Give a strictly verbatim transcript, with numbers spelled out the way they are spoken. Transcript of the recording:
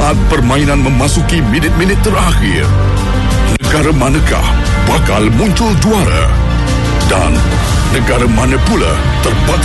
Saat permainan memasuki minit-minit terakhir, negara manakah bakal muncul juara? Dan negara mana pula terpaksa